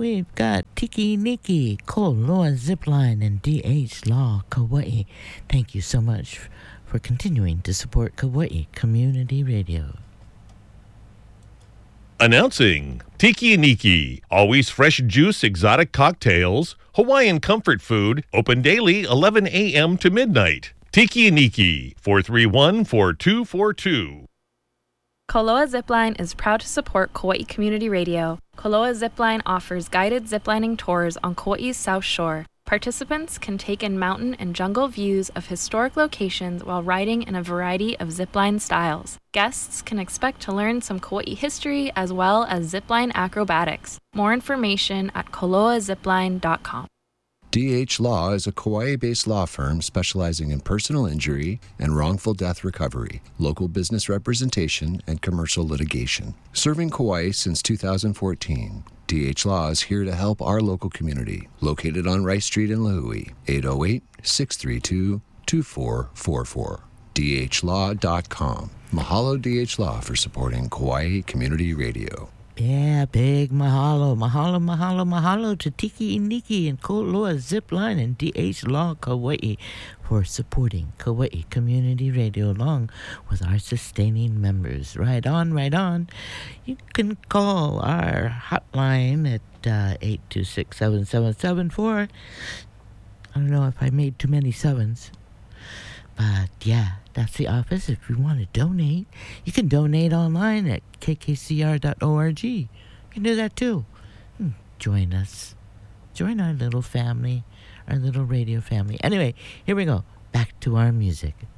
we've got Tiki Niki, Koloa Zipline, and DH Law Kauai. Thank you so much for continuing to support Kauai Community Radio. Announcing Tiki Niki, always fresh juice exotic cocktails, Hawaiian comfort food, open daily 11 a.m. to midnight. Tiki Niki, 431-4242. Koloa Zipline is proud to support Kauai Community Radio. Koloa Zipline offers guided ziplining tours on Kauai's South Shore. Participants can take in mountain and jungle views of historic locations while riding in a variety of zipline styles. Guests can expect to learn some Kauai history as well as zipline acrobatics. More information at koloazipline.com. DH Law is a Kauai-based law firm specializing in personal injury and wrongful death recovery, local business representation, and commercial litigation. Serving Kauai since 2014, DH Law is here to help our local community. Located on Rice Street in Lahui, 808-632-2444. DHLaw.com. Mahalo DH Law for supporting Kauai Community Radio. Yeah, big mahalo, mahalo to Tiki Niki and Koloa Zipline and DH Law Kauai for supporting Kauai Community Radio along with our sustaining members. Right on. You can call our hotline at 826-7774. I don't know if I made too many sevens, but yeah. That's the office. If you want to donate, you can donate online at kkcr.org. You can do that too. Join us. Join our little family, our little radio family. Anyway, here we go. Back to our music.